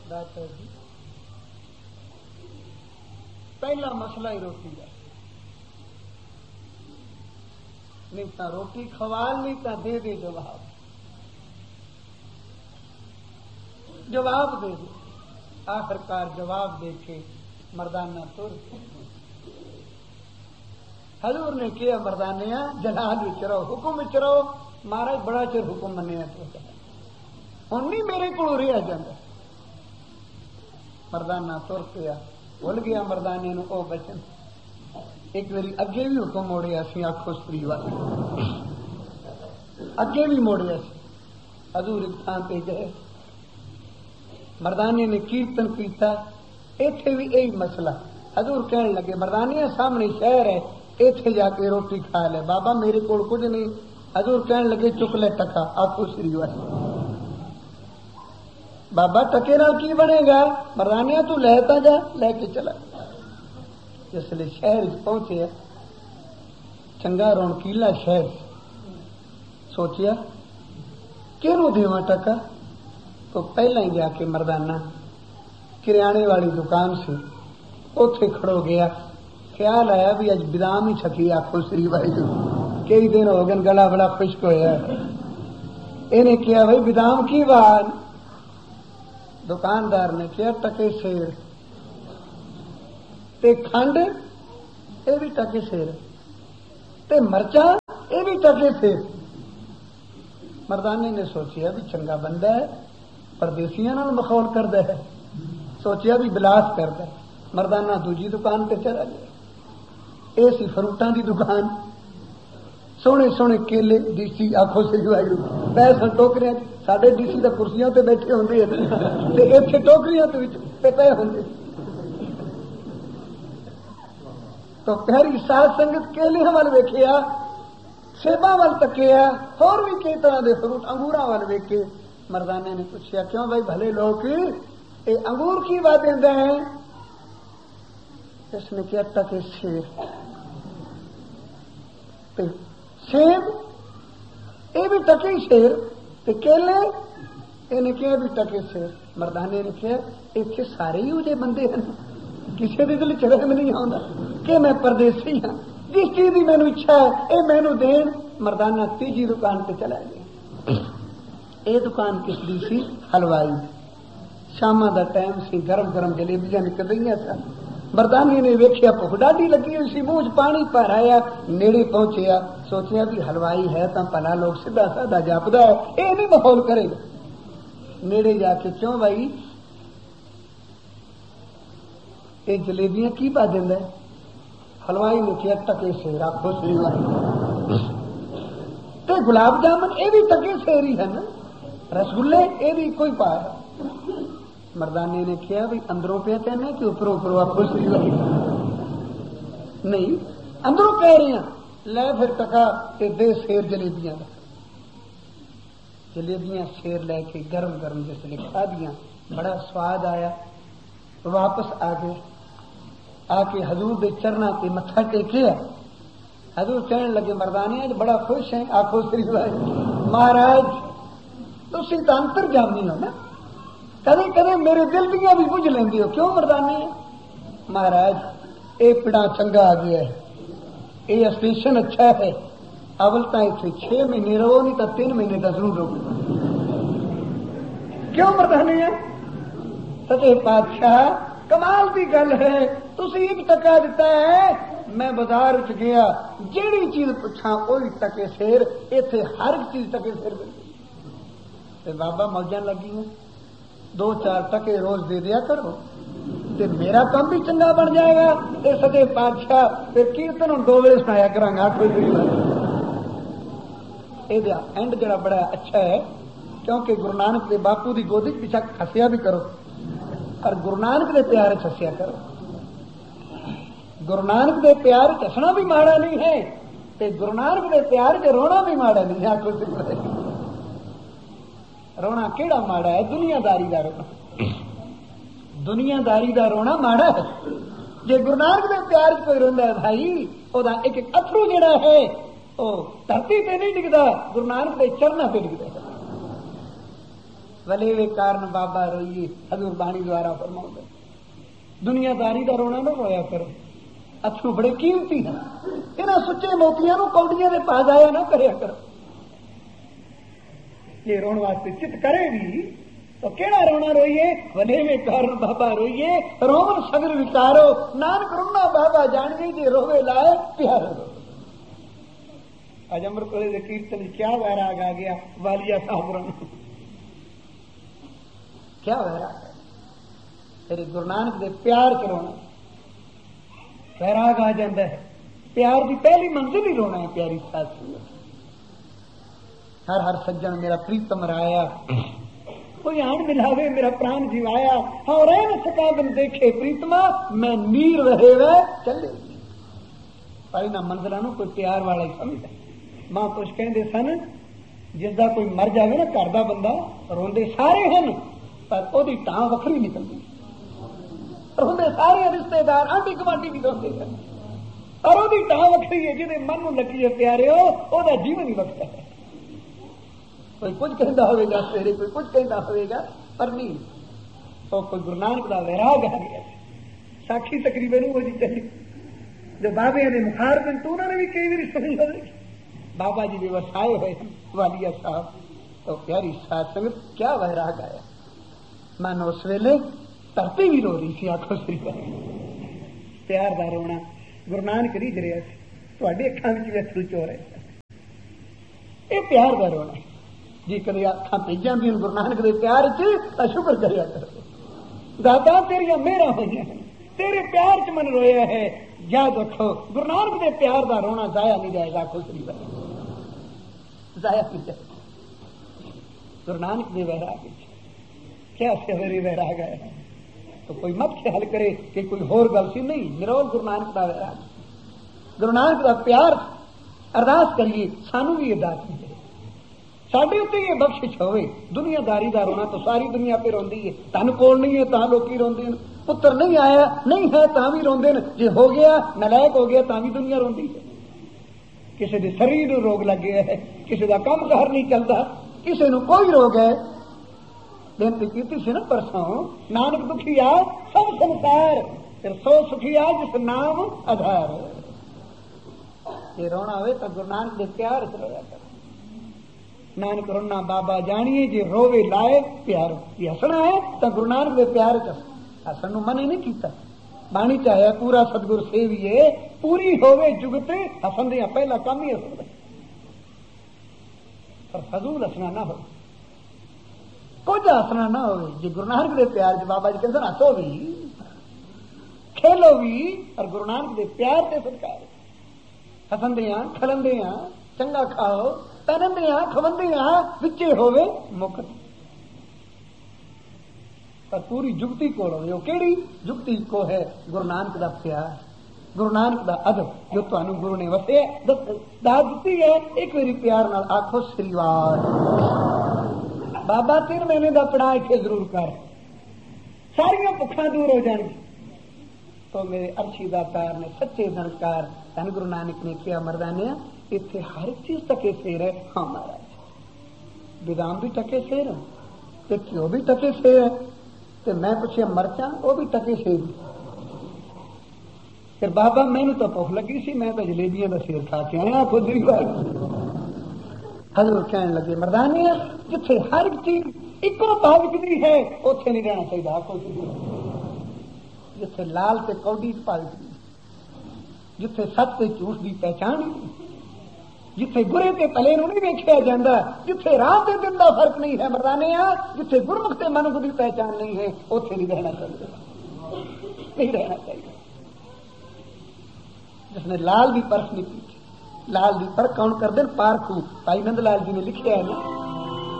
Doctor جی پہلا مسئلہ ہی روٹی ہے، نہیں تو روٹی کھوال نہیں تو دے دے جواب دے دے۔ آخرکار جواب دے کے مردانہ تر حضور نے کیا مردانیہ جلال وچ رہو، حکم وچ رہو، مہاراج بڑا چر حکم منیا تو ہن نہیں میرے کو رہا جاتا۔ مردانہ تر پیا، بھول گیا مردانے نو او بچن۔ ایک باری اگے بھی حکم موڑیا سی، آخو سری والا اگے بھی موڑیا سی۔ حضور ایک تھان پہ گئے، مردانے نے کیرتن کیتا، ایتھے بھی یہی مسئلہ۔ حضور کہنے لگے مردانیہ سامنے شہر ہے، ایتھے جا کے روٹی کھا لے۔ بابا میرے کو کچھ نہیں۔ حضور کہنے لگے چک لے ٹکا، آخو سری والا۔ بابا ٹکے نال کی بنے گا؟ مردانیہ تو لہتا جا، لے کے چلا۔ جس لئے شہر پہنچے، چنگا رونقیلا شہر، سوچیا کیوں دیواں ٹکا؟ تو پہلا ہی جا کے مردانہ کریانے والی دکان سے اوتھے کھڑو گیا، خیال آیا بھی اج بادام ہی چھکی آخو سری بھائی جو کئی دن ہو گئے، گلا بڑا خشک ہویا ہے۔ انہیں کیا بھائی بادام کی بات؟ دکاندار نے کیا ٹکے سیر تے کھنڈ یہ بھی ٹکے سیر تے مرچا یہ بھی ٹکے سیر۔ مردانے نے سوچیا بھی چنگا بندہ ہے، پردیسیاں نال مخول کردا ہے، سوچیا بھی بلاس کردا ہے۔ مردانہ دوجی دکان تے چلا گیا، اے سی فروٹاں دی دکان، سونے سونے کیلے ڈیسی آخو سی واحد پیسے ٹوکریاں، ساڈے ڈیسی دا کرسیاں تے بیٹھے ہوندے تے ایتھے ٹوکریاں تے پے ہوندے۔ تو پیاری ساتھ سنگت کیلیاں وال ویکھیا، سیباں وال تکیا، اور بھی کئی طرح دے فروٹ انگوراں وال ویکھے۔ مردانے نے پوچھا کیوں بھائی بھلے لوگ اے انگور کی بات دیندے ہیں؟ اس نے کیا ٹکے سیر تے سیب یہ بھی ٹکے سیر تے کیلے یہ کیا بھی ٹکے سیر۔ مردانے نے کیا اتنے سارے ہی اجے بندے ہیں، کسی کے دل چڑھ میں نہیں آتا کہ میں پردیسی ہاں، جس چیز کی مینو اچھا ہے یہ مینو دین۔ مردانہ تیجی دکان پہ چلا گیا۔ یہ دکان کس دی سی؟ حلوائی۔ شامہ دا ٹائم سی، گرم گرم جلیبیاں نکل رہی سن۔ مردانی نے ویکھیا بھوک ڈاڈی لگی ہوئی سی، منہ پانی پر آیا، نیڑے پہنچیا، سوچیا بھی حلوائی ہے تو پلا لوگ سیدھا سادہ جاپدا ہے، یہ نہیں ماحول کرے گا۔ نیڑے جا کے کیوں بھائی یہ جلیبیاں کی پا دینا ہے؟ حلوائی نے کیا ٹکے سیر آخو سری والی تے گلاب جامن یہ بھی ٹکے سیر ہی ہے نا، رسگلے یہ بھی کوئی پا ہے۔ مردانے نے کیا بھی اندروں پہ کہنا کہ اوپروں اوپروں آخو سری والی نہیں، اندروں کہہ رہی ہیں لے پھر ٹکا تے دے سیر جلیبیاں دا۔ جلیبیاں سیر لے کے گرم گرم جس لے کھا دیاں، بڑا سواد آیا۔ واپس آ گئے، آ کے حضور دے چرنا تے متھا ٹیکیا۔ حضور کہنے لگے مردانے آج بڑا خوش ہیں آخو سری بھائی۔ مہاراج تسی تو انتر جامی ہو نا، کدے کدے میرے دل دیاں بھی بجھ لیندی ہو، کیوں مردانے؟ مہاراج اے پڑا چنگا آ گیا ہے، اے اسٹیشن اچھا ہے، اول تو اتنے 6 مہینے رہو نہیں تو 3 مہینے کا ضرور رہو۔ کیوں مردانے؟ سچے بادشاہ کمال کی گل ہے، تسی ایک ٹکا دیتا ہے، میں بازار چ گیا جیڑی چیز پوچھا وہی ٹکے سیر، اتنے ہر چیز ٹکے سیر ملتی۔ بابا موجاں لگی ہیں، 2-4 ٹکے روز دے دیا کرو تے میرا کام بھی چنگا بن جائے گا۔ تے سچے بادشاہ پھر کیرتن ہوں 2 ویلے سنایا کرا گا۔ یہ اینڈ جڑا بڑا اچھا ہے، کیونکہ گرو نانک دے باپو دی گودی پیچھا ہسیا بھی کرو اور گرو نانک دے پیار ہسیا کرو۔ گرو نانک دے پیار ہسنا بھی ماڑا نہیں ہے تے گرو نانک دے پیار چ رونا بھی ماڑا نہیں ہے۔ آخو رونا کیڑا ماڑا ہے؟ دنیا داری دا رونا، دنیا داری دا رونا ماڑا ہے۔ جے گرو نانک دے پیار چ کوئی روندا ہے بھائی، او دا ایک ایک اتھرو جڑا ہے او دھرتی تے نہیں ڈگدا، گرو نانک دے چرنا تے ڈگدا ہے۔ ولیوے کارن بابا روئیے حضور بانی دوارا فرماؤ گے دنیا داری کا رونا نہ رویا کرو، اتھرو بڑے قیمتی ہیں، انہاں سچے موتیاں نو کوڈیاں دے پاس آیا نہ کریا کرو۔ یہ رون واسطے چت کرے بھی تو کیڑا رونا روئیے؟ ولیوے کارن بابا روئیے، رومن صدر وچارو نانک رونا بابا جان گئی جی روے لائے پیارا رو۔ اج امر کولے دے کیرتن کیا ویراگ آ گیا والیا صاحب رن، کیا ویراگ ہے تیرے گرو نانک دے پیار چ رونا، ویراگ آ جاندہ ہے۔ پیار دی پہلی منزل ہی رونا ہے پیاری ساتھ سنگت۔ ہر ہر سجن میرا پریتم رایا، کوئی آن ملاوے میرا پران جیوایا، ہاں رہ نہ سکا بن دیکھے پریتما میں نیر رہے وے چلے۔ پائی نہ منزلہ نو کوئی پیار والا ہی سمجھا۔ ماں کچھ کہندے سن جس دا کوئی مر جاوے نا گھر دا بندہ روندے سارے ہیں پر او دی ٹاں وکھری نکلدی، روندے سارے رشتے دار آنٹی گوانٹی بھی روندے ہیں اور او دی ٹاں وکھری ہے، جہدے من نو لگی ہے پیارے او دا جیون ہی وکھرا ہے۔ کوئی کچھ کہندا ہوئے گا سویرے، کوئی کچھ کہندا ہوئے گا پر نہیں تو کوئی گرو نانک دا ویراگ آ گیا۔ ساکھی تقریباً وہ جی چلی جو بابے نے مخار دن تو انہوں نے بھی کئی باری سنی ہوئے بابا جی بھی وسائے ہوئے والیا صاحب تو پیاری ساتھ سنگت کیا ویراگ آیا۔ من اس ویلے دھرتی بھی رو رہی سی، آنکھوں سے پیار دا رونا گرو نانک ریج رہا سی، تواڈے اکھاں وچ بھی اتھرو چو رہے سن۔ یہ پیار دا رونا جی کدی اکھاں پہ جاندی گرو نانک دے پیار چ شکر کریا کرو، دادا تیریاں میرا ہوئی ہیں تیرے پیار چ من رویا ہے۔ یاد رکھو گرو نانک دے پیار دا رونا ضائع نہیں جائے گا، خسری ضائع نہیں جائے گا۔ گرو نانک دے ویراگ کیا سویرے ویراگ آیا تو کوئی مت خیال کرے کہ کوئی ہور گل سی، نہیں نرول گرو نانک دا ویراگ، گرو نانک دا پیار۔ ارداس کریے سانو بھی یہ دات ملے، ساڈے اتنے یہ بخشش ہوئے۔ دنیا داری دا رونا تو ساری دنیا پہ روندی ہے، تن کول نہیں ہے تاں لوکی روندے ہیں، پتر نہیں آیا نہیں ہے تاں بھی روندے ہیں، جے ہو گیا نالائق ہو گیا تاں بھی دنیا روندی ہے۔ کسی دے شریر نو روگ لگ گیا ہے، کسی دا کام کار نہیں چلتا، کسی نو کوئی روگ ہے۔ بےنتی کیتی سی نا پرسوں نانک دکھیا سب سنسار پھر سو سکھیا جس نام آدھار۔ یہ رونا ہوئے تو گرو نانک دے پیار چ رویا کر۔ نانک رونا بابا جانیے جی روے لائے پیار، یہ ہسنا ہے تو گرو نانک دے پیار چ ہسن نو منع نہیں کیتا۔ بانی چاہیا پورا سدگر سیویے پوری ہوے جگت ہسن دیا پہلا کام ہی ہسن پر فضول ہسنا نہ ہو، کچھ ہسنا نہ ہوئے جی گرو نانک دے پیار چ بابا جی کہتے ہسو بھی کھیلو بھی اور گرو نانک دے پیار تے سرکار ہسن دیا کھلن دیا چنگا کھاؤ پہنندے ہاں کھوندے ہاں وچے ہوئے مکت پر پوری جگتی کو ہوئے۔ وہ کیڑی جگتی کو ہے؟ گرو نانک دا پیار، گرو نانک دا ادب جو تانوں گرو نے وسے داد دیتی ہے۔ ایک میری پیار نال آکھو سریوار بابا 3 مہینے دا پڑھا کے ضرور کر، ساریاں بکھاں دور ہو جان گی۔ تو میرے ارشی داتار نے سچے دنکار دن گرو نانک نے کیا مردانیا اتنے ہر چیز ٹکے سیر ہے۔ ہاں مہاراج بدام بھی ٹکے سیر ہے، گھیو بھی ٹکے سیر ہے، تے میں پوچھے مرچاں وہ بھی ٹکے سیر۔ پھر بابا مینو تو بھوک لگی سی، میں تو جلیبیاں کا سیر کھا کے آیا خود ہی بات۔ حضور کہنے لگے مردانیا جتھے ہر چیز ایکو بھاگ وکدی ہے اوتھے نہیں رہنا چاہیے۔ جتھے لال تے کوڈی پاگ وکدی، جتھے سچ تے جھوٹ دی پہچان نہیں، جتھے برے تے پلے نو نہیں ویکھیا جاندا، جتھے رات تے دن دا فرق نہیں ہے مردانیا، جتھے گرمکھ تے منکھ دی پہچان نہیں ہے اوتھے نہیں رہنا چاہیے، نہیں رہنا چاہیے۔ جس نے لال دی پرکھ نہیں کی، لال دی پرکھ کون کر دین؟ پارکھو۔ بھائی نند لال جی نے لکھیا ہے نا